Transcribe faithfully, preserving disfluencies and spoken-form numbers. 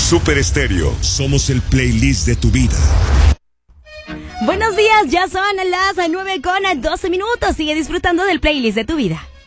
Super Estéreo. Somos el playlist de tu vida. Buenos días, ya son las nueve con doce minutos. Sigue disfrutando del playlist de tu vida.